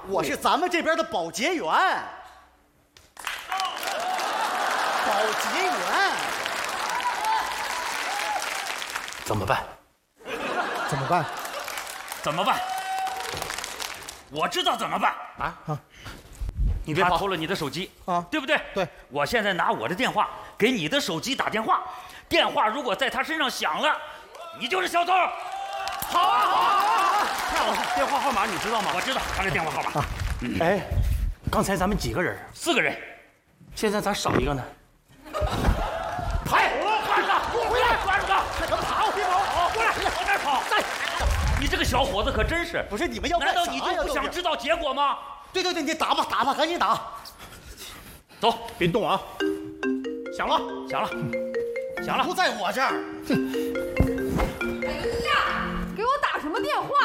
我是咱们这边的保洁员。保洁员。 怎么办？ 怎么办？ 怎么办？我知道怎么办啊！ 你别跑， 他偷了你的手机啊， 对不对？ 对， 我现在拿我的电话给你的手机打电话，电话如果在他身上响了，你就是小偷。 好啊，好啊，好啊！太好了，电话号码你知道吗？ 我知道他的电话号码。 哎，刚才咱们几个人 ？4个人， 现在咋少一个呢？ 快，抓住他！回来，抓住他！跑，别跑！过来，往哪跑？你这个小伙子可真是！ 不是你们要干啥呀？ 难道你就不想知道结果吗？ 对，你打吧，赶紧打。 走， 别动啊！响了。 不在我这儿。 哎呀，给我打什么电话？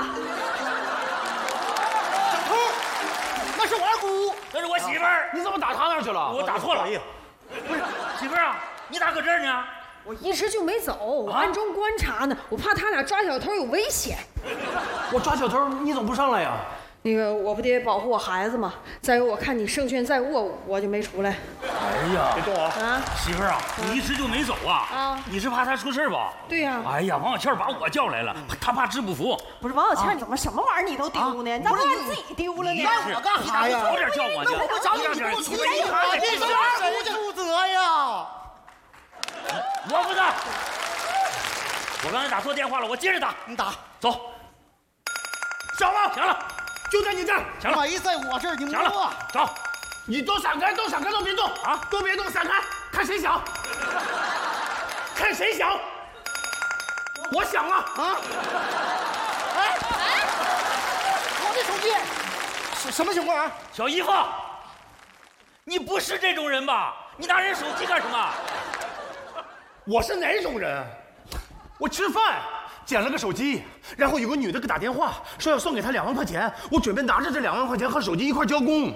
小偷，那是我二姑， 那是我媳妇儿。 你怎么打他那儿去了？ 我打错了。不是，媳妇儿啊，你咋搁这儿呢？ 我一直就没走，我暗中观察呢，我怕他俩抓小偷有危险。 我抓小偷，你怎么不上来呀？ 那个，我不得保护我孩子吗？再有，我看你胜券在握，我就没出来。 哎呀， 别动啊！ 啊， 媳妇儿啊，你一直就没走啊？ 啊， 你是怕他出事吧？ 对呀。 哎呀，王小倩把我叫来了，他怕治不服。 不是王小倩，你怎么什么玩意儿你都丢呢？你咋不把你自己丢了呢？ 我干啥呀？ 早点叫我去。 我不找你，你给我出来！我这是二姑负责呀。 我负责。我刚才打错电话了，我接着打。 你打， 走。响了， 就在你这儿。 响了， 万一在我这儿，你响了，走。 你都闪开，都别动啊！都别动，闪开，看谁响。看谁响。我响了啊！ 哎，我的手机，什么情况啊？ 小姨夫，你不是这种人吧？你拿人手机干什么？ 我是哪种人？我吃饭捡了个手机，然后有个女的给打电话，说要送给她2万块钱，我准备拿着这2万块钱和手机一块交工。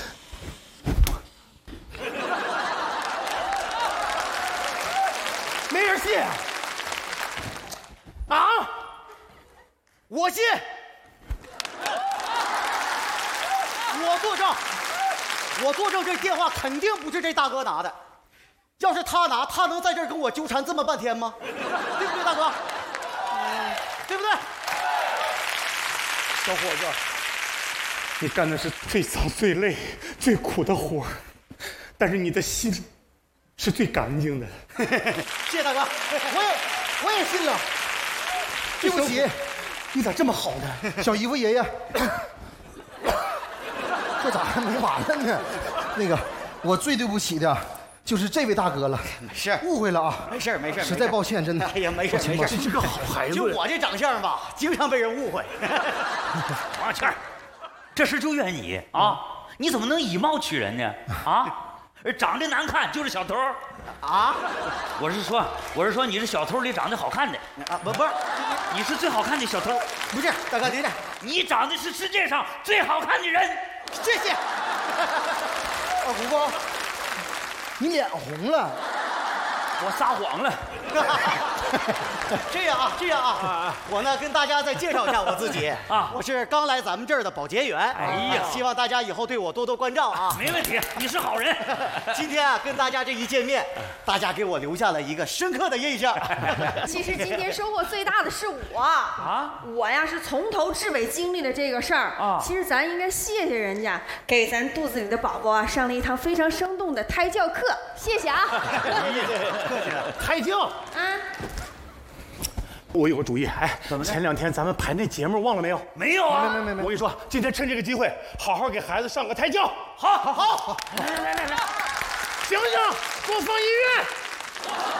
没人信啊！ 我信，我作证，这电话肯定不是这大哥拿的。要是他拿，他能在这儿跟我纠缠这么半天吗？对不对，大哥？对不对？ 小伙子，你干的是最脏、最累、最苦的活，但是你的心是最干净的。 谢谢大哥，我也信了。对不起， 你咋这么好呢？ 小姨夫爷爷，这咋还没完了呢？那个，我最对不起的就是这位大哥了。 没事， 误会了啊。 没事， 实在抱歉，真的。 哎呀，没事。 这是个好孩子。 就我这长相吧，经常被人误会。 王小倩，这事就怨你啊！你怎么能以貌取人呢？啊，长得难看就是小偷啊！ 我是说你是小偷里长得好看的啊！不是， 你是最好看的小偷。 不是，大哥您这， 你长得是世界上最好看的人。 谢谢。 二胡子，你脸红了。 我撒谎了。 这样啊，我呢跟大家再介绍一下我自己啊， 我是刚来咱们这儿的保洁员。 哎呀， 希望大家以后对我多多关照啊。 没问题，你是好人。 今天啊跟大家这一见面，大家给我留下了一个深刻的印象。 其实今天收获最大的是我啊，我呀是从头至尾经历了这个事儿啊。其实咱应该谢谢人家，给咱肚子里的宝宝啊上了一堂非常生动的胎教课，谢谢啊。 胎教啊。我有个主意，哎，前2天咱们排那节目忘了没有？ 没有啊， 没。我跟你说，今天趁这个机会，好好给孩子上个胎教。 好， 来，醒醒，给我放音乐。